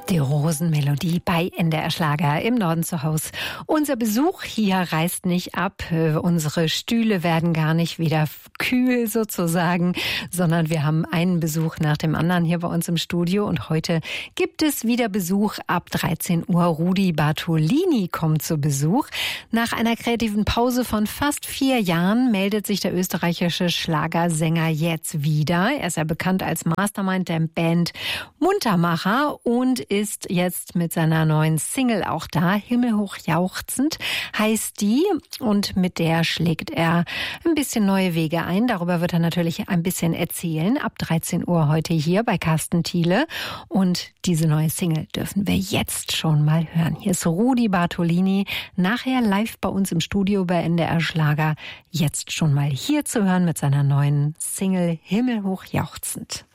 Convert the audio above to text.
Die Rosenmelodie bei NDR Schlager im Norden zu Hause. Unser Besuch hier reißt nicht ab. Unsere Stühle werden gar nicht wieder kühl sozusagen, sondern wir haben einen Besuch nach dem anderen hier bei uns im Studio. Und heute gibt es wieder Besuch ab 13 Uhr. Rudi Bartolini kommt zu Besuch. Nach einer kreativen Pause von fast 4 Jahren meldet sich der österreichische Schlagersänger jetzt wieder. Er ist ja bekannt als Mastermind der Band Muntermacher und ist jetzt mit seiner neuen Single auch da. Himmelhoch jauchzend heißt die, und mit der schlägt er ein bisschen neue Wege ein. Darüber wird er natürlich ein bisschen erzählen. Ab 13 Uhr heute hier bei Carsten Thiele. Und diese neue Single dürfen wir jetzt schon mal hören. Hier ist Rudi Bartolini, nachher live bei uns im Studio bei NDR Schlager. Jetzt schon mal hier zu hören mit seiner neuen Single Himmelhoch jauchzend.